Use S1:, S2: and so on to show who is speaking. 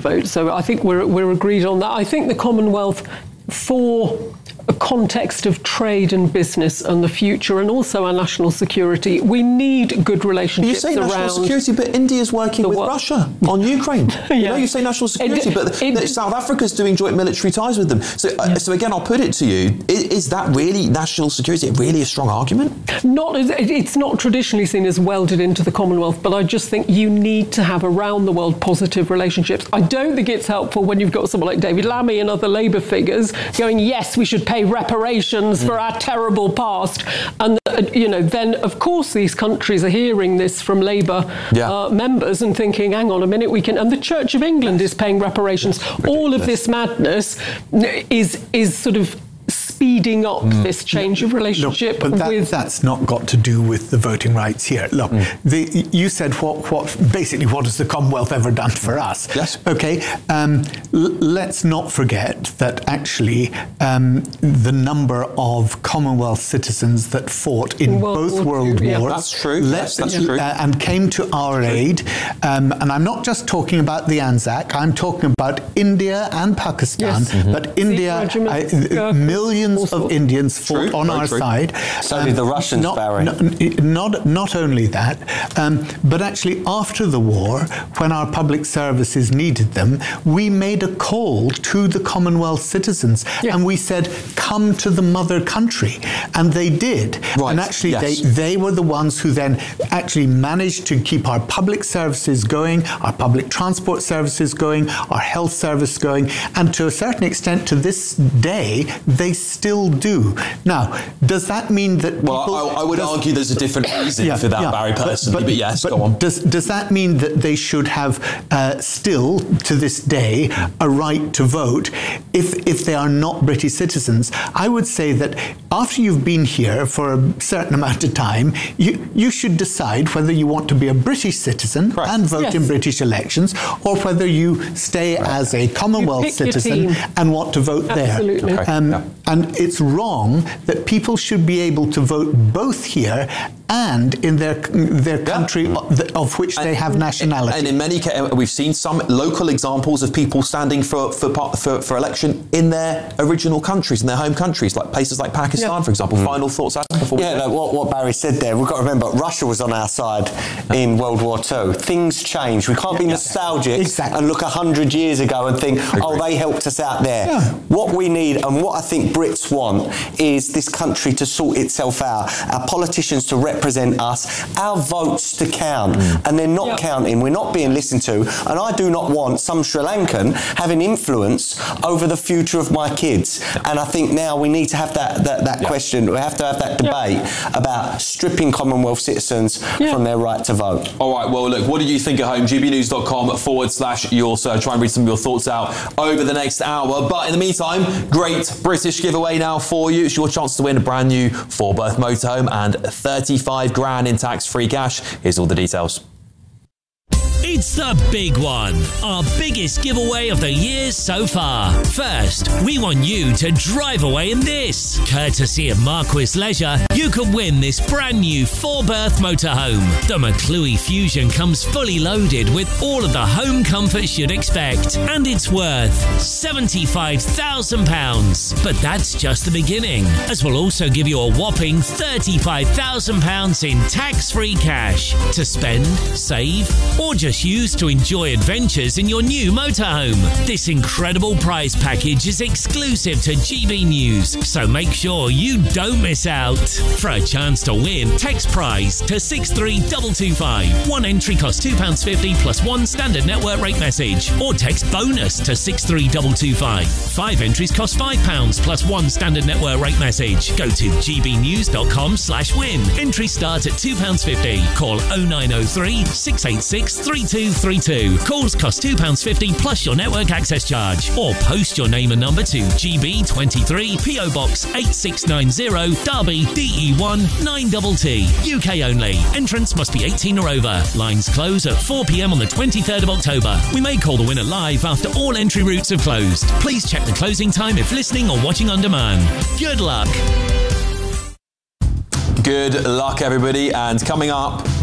S1: vote. So I think we're agreed on that. I think the Commonwealth, for a context of trade and business and the future, and also our national security, we need good relationships around.
S2: You say national security, but India's working with Russia on Ukraine. You say national security, but South Africa's doing joint military ties with them. So again, I'll put it to you: is that really national security? Really a strong argument?
S1: It's not traditionally seen as welded into the Commonwealth, but I just think you need to have around the world positive relationships. I don't think it's helpful when you've got someone like David Lammy and other Labour figures going, yes, we should pay reparations for our terrible past. And, then, of course, these countries are hearing this from Labour members and thinking, hang on a minute, and the Church of England is paying reparations. All of this madness is sort of speeding up this change of relationship.
S3: But that's not got to do with the voting rights here. Look, you said what has the Commonwealth ever done for us?
S2: Yes.
S3: Okay. Let's not forget that actually the number of Commonwealth citizens that fought in both World Wars,
S2: that's true. That's true.
S3: And came to our aid. And I'm not just talking about the Anzac. I'm talking about India and Pakistan. Yes. But India, millions of Indians fought on our side.
S4: So did the Russians, Barry.
S3: Not only that, but actually after the war, when our public services needed them, we made a call to the Commonwealth citizens and we said, come to the mother country. And they did.
S2: Right.
S3: And actually they were the ones who then actually managed to keep our public services going, our public transport services going, our health service going, and to a certain extent to this day, they still do. Now, does that mean that
S2: I would argue there's a different reason for that, Barry, personally, but yes, go on.
S3: Does that mean that they should have still, to this day, a right to vote if they are not British citizens? I would say that after you've been here for a certain amount of time, you should decide whether you want to be a British citizen and vote in British elections, or whether you stay as a Commonwealth citizen and want to vote there. And it's wrong that people should be able to vote both here and in their country of which they have nationality.
S2: And in many cases, we've seen some local examples of people standing for election in their original countries, in their home countries, like places like Pakistan, for example. Final thoughts, Adam, before
S4: what Barry said there, we've got to remember, Russia was on our side in World War II. Things change. We can't be nostalgic and look 100 years ago and think, they helped us out there. Yeah. What we need, and what I think Brits want, is this country to sort itself out, our politicians to represent us, our votes to count, and they're not counting. We're not being listened to, and I do not want some Sri Lankan having influence over the future of my kids. And I think now we need to have that question. We have to have that debate about stripping Commonwealth citizens from their right to vote.
S2: All right, well, look, what do you think at home? gbnews.com/your search. Try and read some of your thoughts out over the next hour. But in the meantime, great British giveaway now for you. It's your chance to win a brand new 4-berth motorhome and 35 grand in tax-free cash. Here's all the details.
S5: It's the big one, our biggest giveaway of the year so far. First, we want you to drive away in this. Courtesy of Marquis Leisure, you can win this brand new 4-berth motorhome. The McClue Fusion comes fully loaded with all of the home comforts you'd expect, and it's worth £75,000. But that's just the beginning, as we'll also give you a whopping £35,000 in tax-free cash to spend, save, or just use to enjoy adventures in your new motorhome. This incredible prize package is exclusive to GB News, so make sure you don't miss out. For a chance to win, text prize to 63225. One entry costs £2.50 plus one standard network rate message, or text bonus to 63225. 5 entries cost £5 plus one standard network rate message. Go to gbnews.com/win. Entries start at £2.50. Call 0903 686 3232. Calls cost £2.50 plus your network access charge. Or post your name and number to GB23 PO Box 8690 Derby DE1 9TT. UK only. Entrance must be 18 or over. Lines close at 4 p.m. on the 23rd of October. We may call the winner live after all entry routes have closed. Please check the closing time if listening or watching on demand. Good luck.
S2: Good luck, everybody. And coming up,